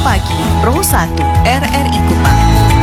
Pagi Pro 1 RRI Kupang.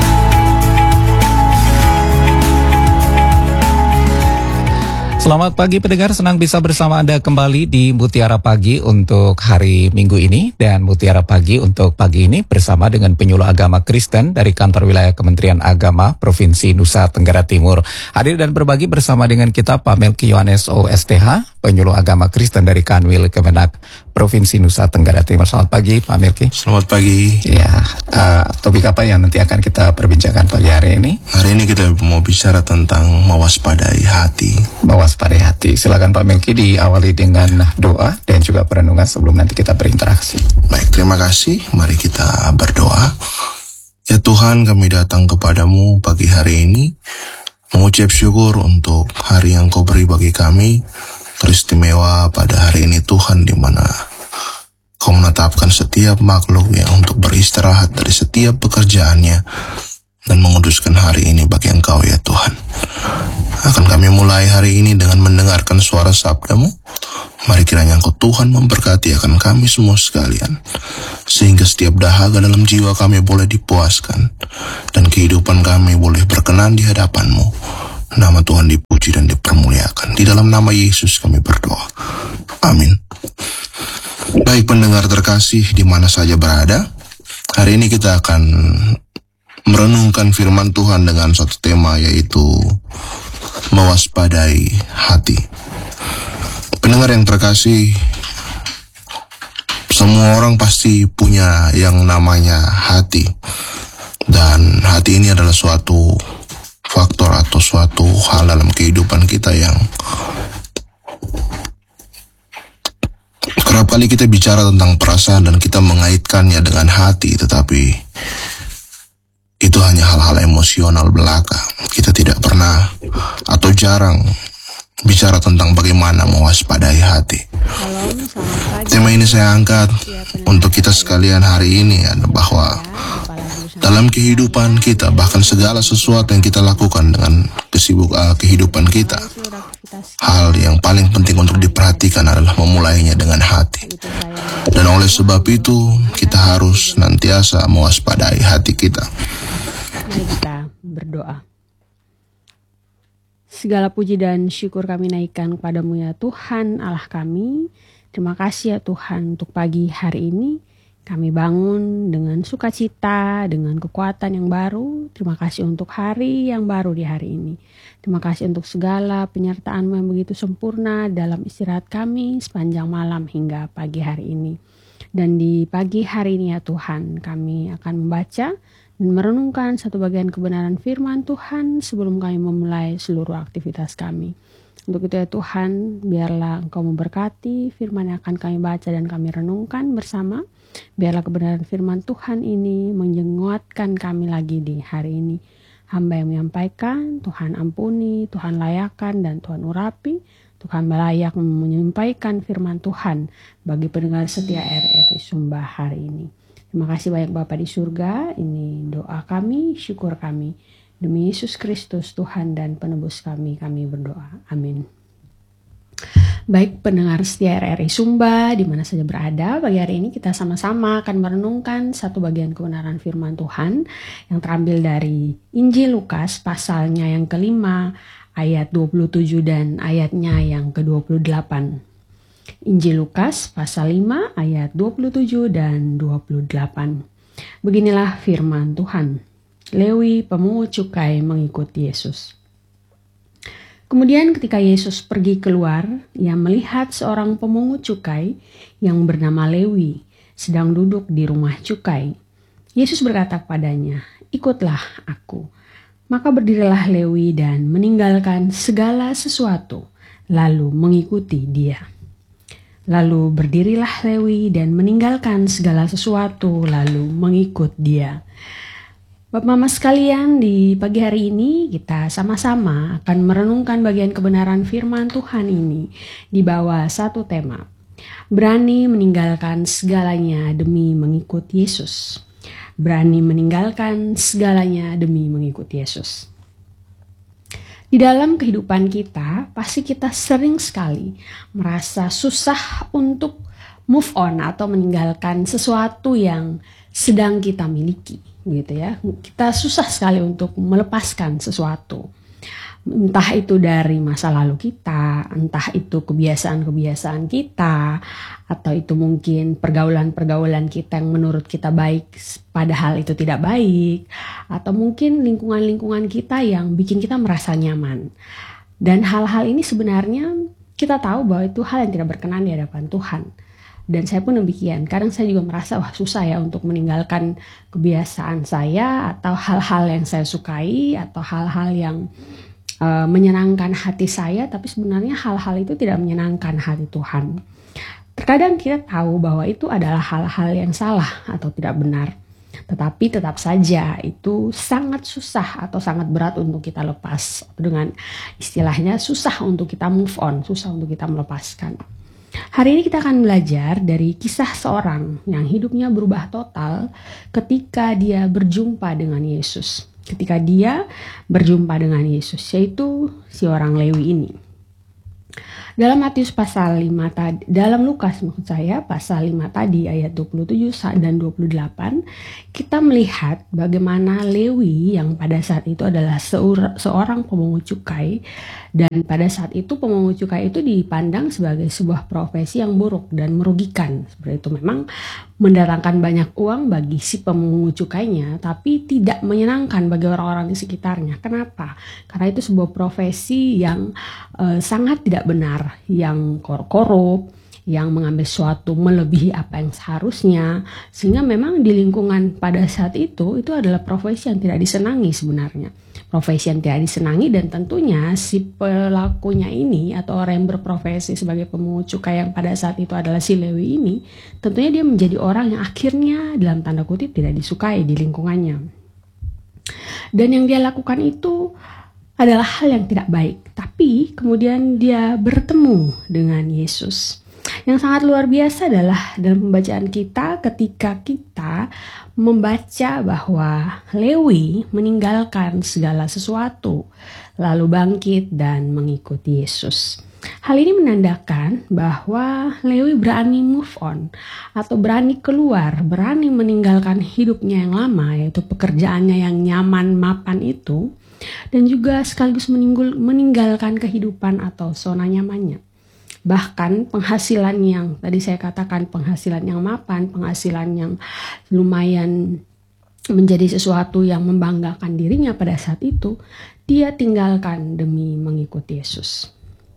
Selamat pagi pendengar, senang bisa bersama Anda kembali di Mutiara Pagi untuk hari Minggu ini. Dan Mutiara Pagi untuk pagi ini bersama dengan penyuluh agama Kristen dari Kantor Wilayah Kementerian Agama Provinsi Nusa Tenggara Timur. Hadir dan berbagi bersama dengan kita Pak Melki Yohanes OSTH, penyuluh agama Kristen dari Kanwil Kemenak Provinsi Nusa Tenggara Timur. Selamat pagi Pak Melki. Selamat pagi. Ya, topik apa yang nanti akan kita perbincangkan pagi hari ini? Hari ini kita mau bicara tentang mewaspadai hati. Mewaspadai hati. Silakan Pak Melki diawali dengan doa dan juga perenungan sebelum nanti kita berinteraksi. Baik, terima kasih. Mari kita berdoa. Ya Tuhan, kami datang kepadamu pagi hari ini mengucap syukur untuk hari yang Kau beri bagi kami. Teristimewa pada hari ini Tuhan, di mana Kau menetapkan setiap makhluk yang untuk beristirahat dari setiap pekerjaannya dan menguduskan hari ini bagi Engkau ya Tuhan. Akan kami mulai hari ini dengan mendengarkan suara sabda-Mu. Mari kiranya Engkau Tuhan memberkati akan kami semua sekalian, sehingga setiap dahaga dalam jiwa kami boleh dipuaskan dan kehidupan kami boleh berkenan di hadapan-Mu. Nama Tuhan dipuji dan dipermuliakan. Di dalam nama Yesus kami berdoa. Amin. Baik pendengar terkasih di mana saja berada, hari ini kita akan merenungkan firman Tuhan dengan satu tema, yaitu mewaspadai hati. Pendengar yang terkasih, semua orang pasti punya yang namanya hati. Dan hati ini adalah suatu faktor atau suatu hal dalam kehidupan kita yang kerap kali kita bicara tentang perasaan dan kita mengaitkannya dengan hati, tetapi itu hanya hal-hal emosional belaka. Kita tidak pernah atau jarang bicara tentang bagaimana mewaspadai hati. Tema ini saya angkat untuk kita sekalian hari ini, bahwa dalam kehidupan kita, bahkan segala sesuatu yang kita lakukan dengan kehidupan kita, hal yang paling penting untuk diperhatikan adalah memulainya dengan hati. Dan oleh sebab itu, kita harus senantiasa mewaspadai hati kita. Mari kita berdoa. Segala puji dan syukur kami naikkan kepadamu ya Tuhan Allah kami. Terima kasih ya Tuhan untuk pagi hari ini. Kami bangun dengan sukacita, dengan kekuatan yang baru. Terima kasih untuk hari yang baru di hari ini. Terima kasih untuk segala penyertaan-Mu yang begitu sempurna dalam istirahat kami sepanjang malam hingga pagi hari ini. Dan di pagi hari ini ya Tuhan, kami akan membaca dan merenungkan satu bagian kebenaran firman Tuhan sebelum kami memulai seluruh aktivitas kami. Untuk itu ya Tuhan, biarlah Engkau memberkati firman yang akan kami baca dan kami renungkan bersama. Biarlah kebenaran firman Tuhan ini menguatkan kami lagi di hari ini. Hamba yang menyampaikan, Tuhan ampuni, Tuhan layakan, dan Tuhan urapi. Tuhan layak menyampaikan firman Tuhan bagi pendengar setia RRI Sumba hari ini. Terima kasih banyak Bapa di surga. Ini doa kami, syukur kami. Demi Yesus Kristus Tuhan dan penebus kami berdoa. Amin. Baik pendengar setia RRI Sumba di mana saja berada, pagi hari ini kita sama-sama akan merenungkan satu bagian kebenaran firman Tuhan yang terambil dari Injil Lukas pasalnya yang kelima ayat 27 dan ayatnya yang ke-28. Injil Lukas pasal 5 ayat 27 dan 28. Beginilah firman Tuhan. Lewi pemungut cukai mengikuti Yesus. Kemudian ketika Yesus pergi keluar, ia melihat seorang pemungut cukai yang bernama Lewi sedang duduk di rumah cukai. Yesus berkata kepadanya, "Ikutlah aku." Maka berdirilah Lewi dan meninggalkan segala sesuatu, lalu mengikuti dia. Lalu berdirilah Lewi dan meninggalkan segala sesuatu, lalu mengikut dia. Bapak Mama sekalian, di pagi hari ini kita sama-sama akan merenungkan bagian kebenaran firman Tuhan ini di bawah satu tema. Berani meninggalkan segalanya demi mengikut Yesus. Berani meninggalkan segalanya demi mengikut Yesus. Di dalam kehidupan kita, pasti kita sering sekali merasa susah untuk move on atau meninggalkan sesuatu yang sedang kita miliki, gitu ya. Kita susah sekali untuk melepaskan sesuatu. Entah itu dari masa lalu kita, entah itu kebiasaan-kebiasaan kita, atau itu mungkin pergaulan-pergaulan kita yang menurut kita baik padahal itu tidak baik, atau mungkin lingkungan-lingkungan kita yang bikin kita merasa nyaman. Dan hal-hal ini sebenarnya kita tahu bahwa itu hal yang tidak berkenan di hadapan Tuhan. Dan saya pun demikian. Kadang saya juga merasa susah ya untuk meninggalkan kebiasaan saya atau hal-hal yang saya sukai atau hal-hal yang menyenangkan hati saya, tapi sebenarnya hal-hal itu tidak menyenangkan hati Tuhan. Terkadang kita tahu bahwa itu adalah hal-hal yang salah atau tidak benar, tetapi tetap saja itu sangat susah atau sangat berat untuk kita lepas. Dengan istilahnya susah untuk kita move on, susah untuk kita melepaskan. Hari ini kita akan belajar dari kisah seorang yang hidupnya berubah total ketika dia berjumpa dengan Yesus. Ketika dia berjumpa dengan Yesus, yaitu si orang Lewi ini. Dalam Matius pasal 5 tadi, dalam Lukas maksud saya, pasal 5 tadi ayat 27 dan 28, kita melihat bagaimana Lewi yang pada saat itu adalah seorang pemungut cukai, dan pada saat itu pemungut cukai itu dipandang sebagai sebuah profesi yang buruk dan merugikan. Seperti itu, memang mendatangkan banyak uang bagi si pemungut cukainya, tapi tidak menyenangkan bagi orang-orang di sekitarnya. Kenapa? Karena itu sebuah profesi yang sangat tidak benar, yang korup, yang mengambil sesuatu melebihi apa yang seharusnya, sehingga memang di lingkungan pada saat itu adalah profesi yang tidak disenangi sebenarnya. Profesi yang tidak disenangi, dan tentunya si pelakunya ini atau orang yang berprofesi sebagai pemungut cukai yang pada saat itu adalah si Lewi ini, tentunya dia menjadi orang yang akhirnya dalam tanda kutip tidak disukai di lingkungannya. Dan yang dia lakukan itu adalah hal yang tidak baik, tapi kemudian dia bertemu dengan Yesus. Yang sangat luar biasa adalah dalam pembacaan kita ketika kita membaca bahwa Lewi meninggalkan segala sesuatu lalu bangkit dan mengikuti Yesus. Hal ini menandakan bahwa Lewi berani move on atau berani keluar, berani meninggalkan hidupnya yang lama, yaitu pekerjaannya yang nyaman mapan itu, dan juga sekaligus meninggalkan kehidupan atau zona nyamannya. Bahkan penghasilan yang tadi saya katakan, penghasilan yang mapan, penghasilan yang lumayan menjadi sesuatu yang membanggakan dirinya pada saat itu, dia tinggalkan demi mengikuti Yesus.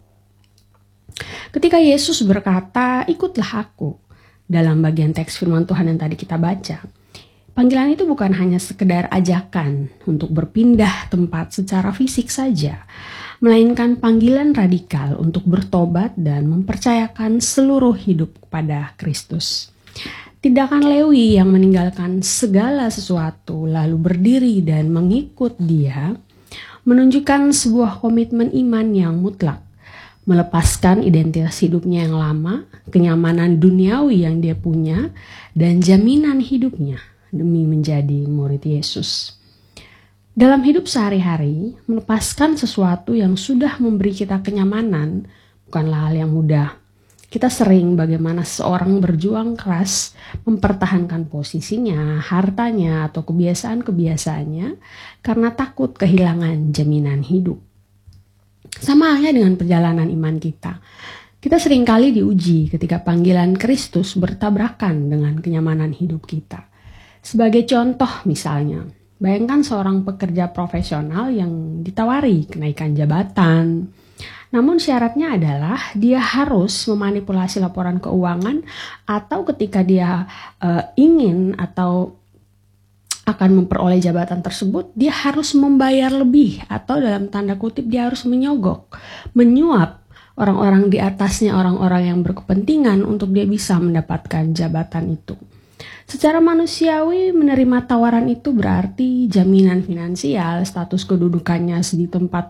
Ketika Yesus berkata, "Ikutlah aku," dalam bagian teks firman Tuhan yang tadi kita baca, panggilan itu bukan hanya sekedar ajakan untuk berpindah tempat secara fisik saja, melainkan panggilan radikal untuk bertobat dan mempercayakan seluruh hidup kepada Kristus. Tindakan Lewi yang meninggalkan segala sesuatu lalu berdiri dan mengikut Dia menunjukkan sebuah komitmen iman yang mutlak, melepaskan identitas hidupnya yang lama, kenyamanan duniawi yang dia punya, dan jaminan hidupnya demi menjadi murid Yesus. Dalam hidup sehari-hari, melepaskan sesuatu yang sudah memberi kita kenyamanan bukanlah hal yang mudah. Kita sering bagaimana seorang berjuang keras mempertahankan posisinya, hartanya, atau kebiasaan-kebiasaannya karena takut kehilangan jaminan hidup. Sama halnya dengan perjalanan iman kita. Kita seringkali diuji ketika panggilan Kristus bertabrakan dengan kenyamanan hidup kita. Sebagai contoh misalnya, bayangkan seorang pekerja profesional yang ditawari kenaikan jabatan. Namun syaratnya adalah dia harus memanipulasi laporan keuangan, atau ketika dia ingin atau akan memperoleh jabatan tersebut, dia harus membayar lebih, atau dalam tanda kutip dia harus menyogok, menyuap orang-orang di atasnya, orang-orang yang berkepentingan untuk dia bisa mendapatkan jabatan itu. Secara manusiawi, menerima tawaran itu berarti jaminan finansial, status kedudukannya di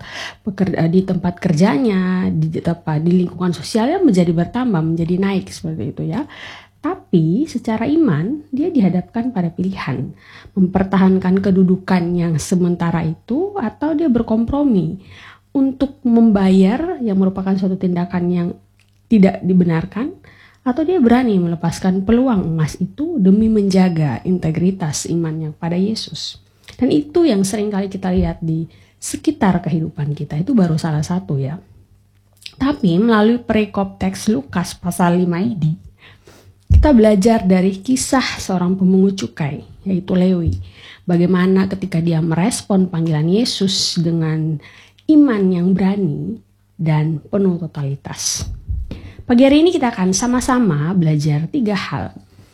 tempat kerjanya, di lingkungan sosialnya menjadi bertambah, menjadi naik seperti itu ya. Tapi secara iman dia dihadapkan pada pilihan, mempertahankan kedudukan yang sementara itu atau dia berkompromi untuk membayar yang merupakan suatu tindakan yang tidak dibenarkan, Atau dia berani melepaskan peluang emas itu demi menjaga integritas imannya pada Yesus. Dan itu yang sering kali kita lihat di sekitar kehidupan kita. Itu baru salah satu ya. Tapi melalui perikop teks Lukas pasal 5 ini, kita belajar dari kisah seorang pemungut cukai, yaitu Lewi. Bagaimana ketika dia merespon panggilan Yesus dengan iman yang berani dan penuh totalitas. Pagi hari ini kita akan sama-sama belajar 3 hal.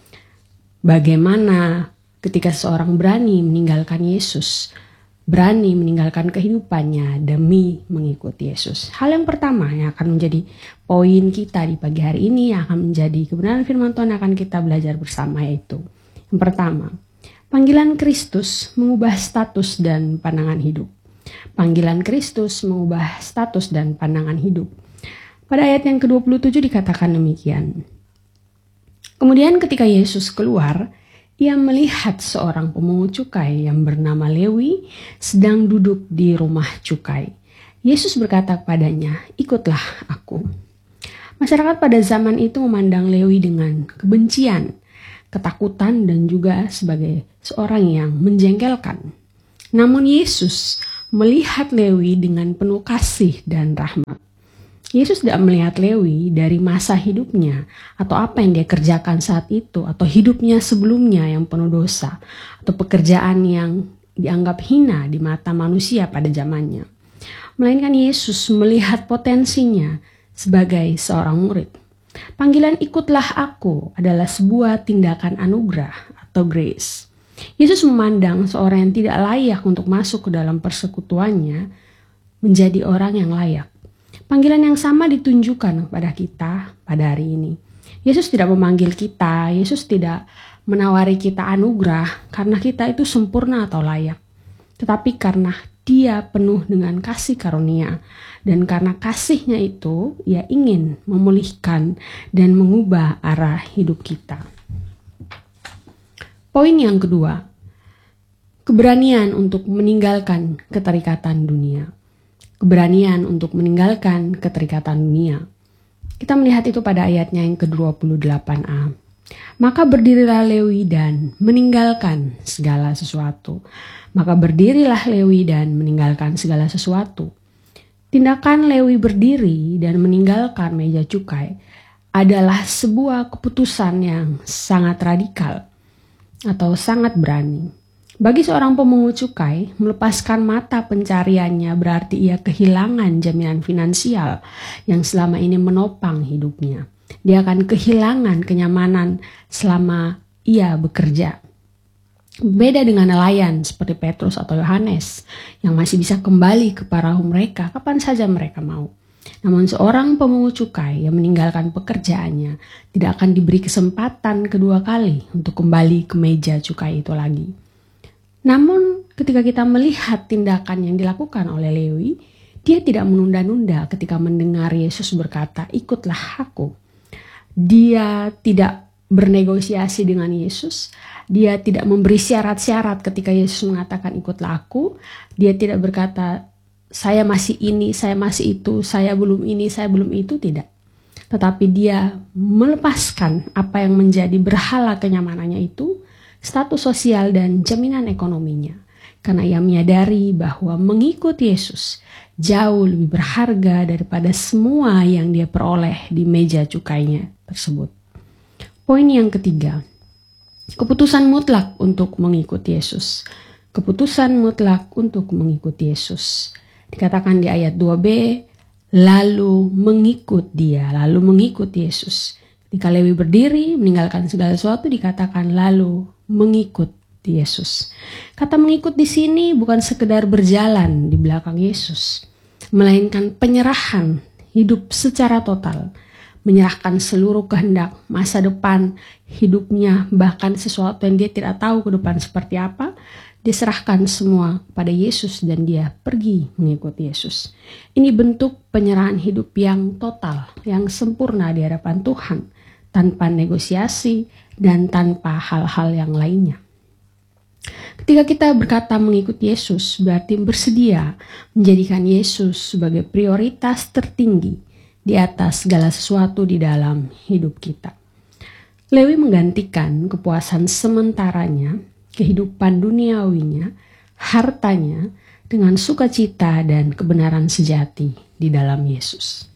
Bagaimana ketika seorang berani meninggalkan Yesus, berani meninggalkan kehidupannya demi mengikuti Yesus. Hal yang pertama yang akan menjadi poin kita di pagi hari ini, yang akan menjadi kebenaran firman Tuhan yang akan kita belajar bersama, yaitu yang pertama, panggilan Kristus mengubah status dan pandangan hidup. Panggilan Kristus mengubah status dan pandangan hidup. Pada ayat yang ke-27 dikatakan demikian. Kemudian ketika Yesus keluar, ia melihat seorang pemungut cukai yang bernama Lewi sedang duduk di rumah cukai. Yesus berkata kepadanya, "Ikutlah aku." Masyarakat pada zaman itu memandang Lewi dengan kebencian, ketakutan, dan juga sebagai seorang yang menjengkelkan. Namun Yesus melihat Lewi dengan penuh kasih dan rahmat. Yesus tidak melihat Lewi dari masa hidupnya atau apa yang dia kerjakan saat itu atau hidupnya sebelumnya yang penuh dosa atau pekerjaan yang dianggap hina di mata manusia pada zamannya. Melainkan Yesus melihat potensinya sebagai seorang murid. Panggilan "ikutlah aku" adalah sebuah tindakan anugerah atau grace. Yesus memandang seorang yang tidak layak untuk masuk ke dalam persekutuannya menjadi orang yang layak. Panggilan yang sama ditunjukkan kepada kita pada hari ini. Yesus tidak memanggil kita, Yesus tidak menawari kita anugerah karena kita itu sempurna atau layak. Tetapi karena Dia penuh dengan kasih karunia. Dan karena kasihnya itu, Ia ingin memulihkan dan mengubah arah hidup kita. Poin yang kedua, keberanian untuk meninggalkan keterikatan dunia. Keberanian untuk meninggalkan keterikatan dunia. Kita melihat itu pada ayatnya yang ke-28a. Maka berdirilah Lewi dan meninggalkan segala sesuatu. Maka berdirilah Lewi dan meninggalkan segala sesuatu. Tindakan Lewi berdiri dan meninggalkan meja cukai adalah sebuah keputusan yang sangat radikal atau sangat berani. Bagi seorang pemungut cukai, melepaskan mata pencariannya berarti ia kehilangan jaminan finansial yang selama ini menopang hidupnya. Dia akan kehilangan kenyamanan selama ia bekerja. Beda dengan nelayan seperti Petrus atau Yohanes yang masih bisa kembali ke perahu mereka kapan saja mereka mau. Namun seorang pemungut cukai yang meninggalkan pekerjaannya tidak akan diberi kesempatan kedua kali untuk kembali ke meja cukai itu lagi. Namun ketika kita melihat tindakan yang dilakukan oleh Lewi, dia tidak menunda-nunda ketika mendengar Yesus berkata, "Ikutlah aku." Dia tidak bernegosiasi dengan Yesus. Dia tidak memberi syarat-syarat ketika Yesus mengatakan, "Ikutlah aku." Dia tidak berkata, "Saya masih ini, saya masih itu, saya belum ini, saya belum itu." Tidak. Tetapi dia melepaskan apa yang menjadi berhala kenyamanannya itu, status sosial dan jaminan ekonominya. Karena ia menyadari bahwa mengikuti Yesus jauh lebih berharga daripada semua yang dia peroleh di meja cukainya tersebut. Poin yang ketiga, keputusan mutlak untuk mengikuti Yesus. Keputusan mutlak untuk mengikuti Yesus. Dikatakan di ayat 2b, lalu mengikut dia, lalu mengikut Yesus. Ketika Lewi berdiri, meninggalkan segala sesuatu, dikatakan lalu mengikut Yesus. Kata mengikut di sini bukan sekedar berjalan di belakang Yesus, melainkan penyerahan hidup secara total, menyerahkan seluruh kehendak, masa depan, hidupnya, bahkan sesuatu yang dia tidak tahu ke depan seperti apa, diserahkan semua pada Yesus dan dia pergi mengikuti Yesus. Ini bentuk penyerahan hidup yang total, yang sempurna di hadapan Tuhan, tanpa negosiasi dan tanpa hal-hal yang lainnya. Ketika kita berkata mengikuti Yesus, berarti bersedia menjadikan Yesus sebagai prioritas tertinggi di atas segala sesuatu di dalam hidup kita. Lewi menggantikan kepuasan sementaranya, kehidupan duniawinya, hartanya dengan sukacita dan kebenaran sejati di dalam Yesus.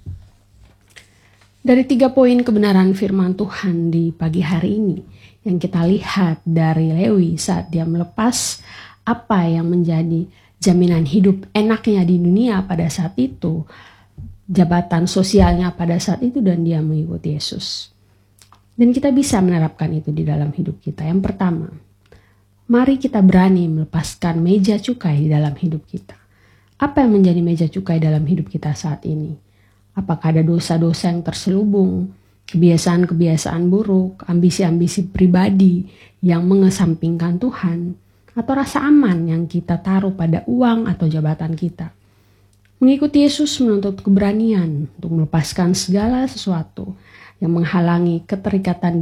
Dari 3 poin kebenaran firman Tuhan di pagi hari ini yang kita lihat dari Lewi saat dia melepas apa yang menjadi jaminan hidup enaknya di dunia pada saat itu, jabatan sosialnya pada saat itu, dan dia mengikuti Yesus. Dan kita bisa menerapkan itu di dalam hidup kita. Yang pertama, mari kita berani melepaskan meja cukai di dalam hidup kita. Apa yang menjadi meja cukai dalam hidup kita saat ini? Apakah ada dosa-dosa yang terselubung, kebiasaan-kebiasaan buruk, ambisi-ambisi pribadi yang mengesampingkan Tuhan, atau rasa aman yang kita taruh pada uang atau jabatan kita? Mengikuti Yesus menuntut keberanian untuk melepaskan segala sesuatu yang menghalangi keterikatan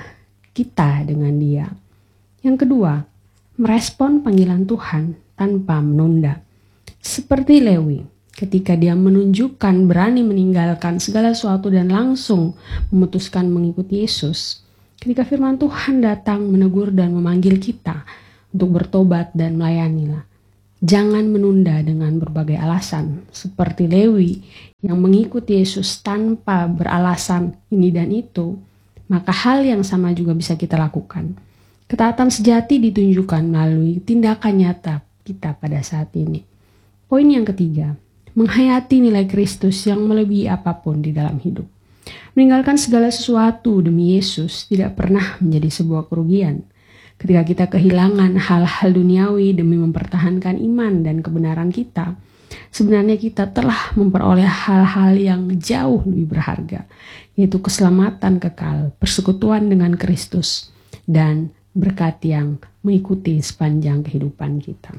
kita dengan Dia. Yang kedua, merespon panggilan Tuhan tanpa menunda. Seperti Lewi, ketika dia menunjukkan berani meninggalkan segala sesuatu dan langsung memutuskan mengikuti Yesus. Ketika firman Tuhan datang menegur dan memanggil kita untuk bertobat dan melayanilah. Jangan menunda dengan berbagai alasan. Seperti Lewi yang mengikuti Yesus tanpa beralasan ini dan itu, maka hal yang sama juga bisa kita lakukan. Ketaatan sejati ditunjukkan melalui tindakan nyata kita pada saat ini. Poin yang ketiga, menghayati nilai Kristus yang melebihi apapun di dalam hidup. Meninggalkan segala sesuatu demi Yesus tidak pernah menjadi sebuah kerugian. Ketika kita kehilangan hal-hal duniawi demi mempertahankan iman dan kebenaran kita, sebenarnya kita telah memperoleh hal-hal yang jauh lebih berharga, yaitu keselamatan kekal, persekutuan dengan Kristus, dan berkat yang mengikuti sepanjang kehidupan kita.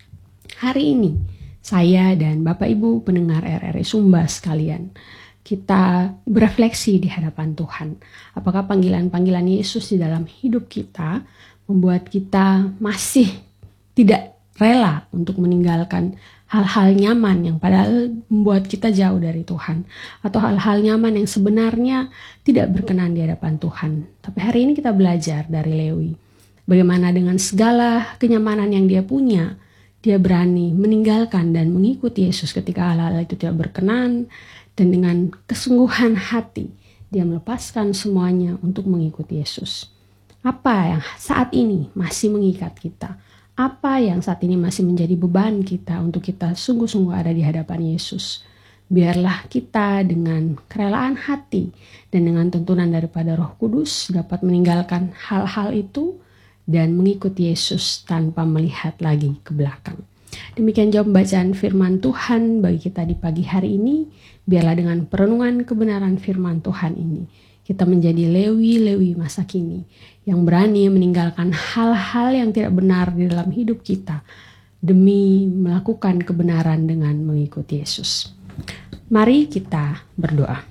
Hari ini, saya dan Bapak Ibu pendengar RRI Sumba sekalian, kita berefleksi di hadapan Tuhan. Apakah panggilan-panggilan Yesus di dalam hidup kita membuat kita masih tidak rela untuk meninggalkan hal-hal nyaman yang padahal membuat kita jauh dari Tuhan, atau hal-hal nyaman yang sebenarnya tidak berkenan di hadapan Tuhan. Tapi hari ini kita belajar dari Lewi, bagaimana dengan segala kenyamanan yang dia punya, dia berani meninggalkan dan mengikuti Yesus ketika hal-hal itu tidak berkenan, dan dengan kesungguhan hati dia melepaskan semuanya untuk mengikuti Yesus. Apa yang saat ini masih mengikat kita? Apa yang saat ini masih menjadi beban kita untuk kita sungguh-sungguh ada di hadapan Yesus? Biarlah kita dengan kerelaan hati dan dengan tuntunan daripada Roh Kudus dapat meninggalkan hal-hal itu dan mengikuti Yesus tanpa melihat lagi ke belakang. Demikian jawab bacaan firman Tuhan bagi kita di pagi hari ini. Biarlah dengan perenungan kebenaran firman Tuhan ini, kita menjadi Lewi-Lewi masa kini yang berani meninggalkan hal-hal yang tidak benar di dalam hidup kita demi melakukan kebenaran dengan mengikuti Yesus. Mari kita berdoa.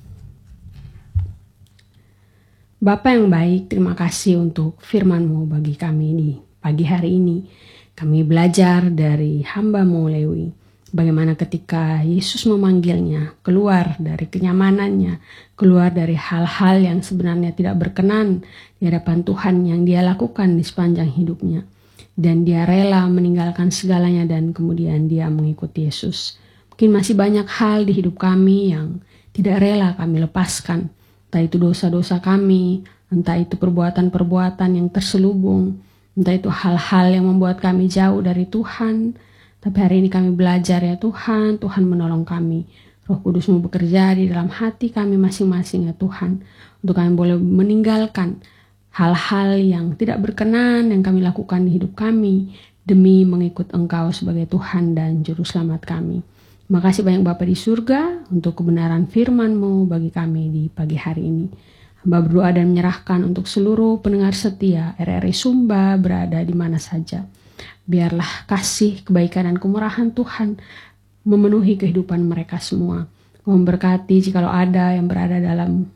Bapa yang baik, terima kasih untuk firman-Mu bagi kami di pagi hari ini. Kami belajar dari hamba-Mu Lewi, bagaimana ketika Yesus memanggilnya keluar dari kenyamanannya, keluar dari hal-hal yang sebenarnya tidak berkenan di hadapan Tuhan yang dia lakukan di sepanjang hidupnya. Dan dia rela meninggalkan segalanya dan kemudian dia mengikuti Yesus. Mungkin masih banyak hal di hidup kami yang tidak rela kami lepaskan. Entah itu dosa-dosa kami, entah itu perbuatan-perbuatan yang terselubung, entah itu hal-hal yang membuat kami jauh dari Tuhan. Tapi hari ini kami belajar ya Tuhan, Tuhan menolong kami. Roh Kudus-Mu bekerja di dalam hati kami masing-masing ya Tuhan. Untuk kami boleh meninggalkan hal-hal yang tidak berkenan yang kami lakukan di hidup kami demi mengikut Engkau sebagai Tuhan dan Juru Selamat kami. Terima kasih banyak Bapa di surga untuk kebenaran firman-Mu bagi kami di pagi hari ini. Hamba berdoa dan menyerahkan untuk seluruh pendengar setia RRI Sumba berada di mana saja. Biarlah kasih, kebaikan, dan kemurahan Tuhan memenuhi kehidupan mereka semua. Memberkati jikalau ada yang berada dalam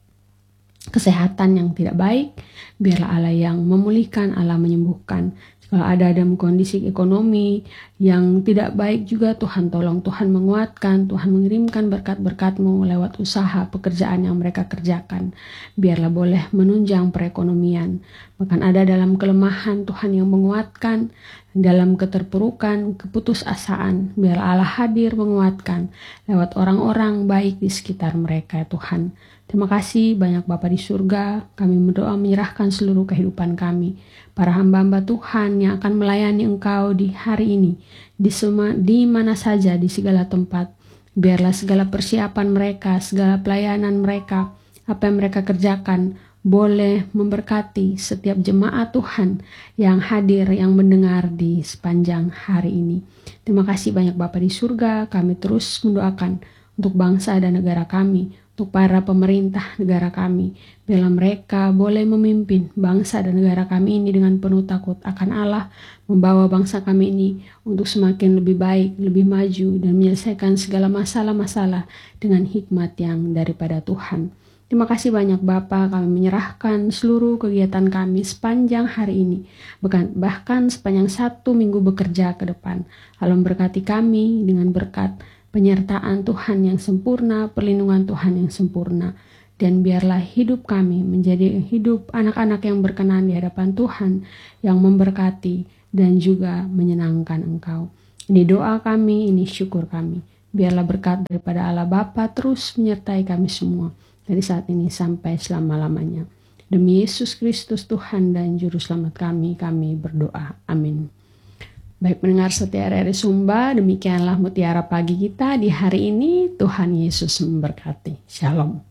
kesehatan yang tidak baik, biarlah Allah yang memulihkan, Allah menyembuhkan. Kalau ada dalam kondisi ekonomi yang tidak baik juga, Tuhan tolong, Tuhan menguatkan, Tuhan mengirimkan berkat-berkat-Mu lewat usaha pekerjaan yang mereka kerjakan. Biarlah boleh menunjang perekonomian. Bahkan ada dalam kelemahan, Tuhan yang menguatkan, dalam keterpurukan, keputusasaan, biarlah Allah hadir menguatkan lewat orang-orang baik di sekitar mereka, Tuhan. Terima kasih banyak Bapa di surga, kami berdoa menyerahkan seluruh kehidupan kami, para hamba-hamba Tuhan yang akan melayani Engkau di hari ini, di mana saja, di segala tempat. Biarlah segala persiapan mereka, segala pelayanan mereka, apa yang mereka kerjakan, boleh memberkati setiap jemaat Tuhan yang hadir, yang mendengar di sepanjang hari ini. Terima kasih banyak Bapa di surga, kami terus mendoakan untuk bangsa dan negara kami, untuk para pemerintah negara kami. Biarlah mereka boleh memimpin bangsa dan negara kami ini dengan penuh takut akan Allah, membawa bangsa kami ini untuk semakin lebih baik, lebih maju, dan menyelesaikan segala masalah-masalah dengan hikmat yang daripada Tuhan. Terima kasih banyak Bapa, kami menyerahkan seluruh kegiatan kami sepanjang hari ini, bahkan sepanjang 1 minggu bekerja ke depan. Allah memberkati kami dengan berkat penyertaan Tuhan yang sempurna, perlindungan Tuhan yang sempurna. Dan biarlah hidup kami menjadi hidup anak-anak yang berkenan di hadapan Tuhan, yang memberkati dan juga menyenangkan Engkau. Ini doa kami, ini syukur kami. Biarlah berkat daripada Allah Bapa terus menyertai kami semua, dari saat ini sampai selama-lamanya. Demi Yesus Kristus Tuhan dan Juru Selamat kami berdoa. Amin. Baik pendengar setia RRI Sumba, demikianlah mutiara pagi kita di hari ini. Tuhan Yesus memberkati. Shalom.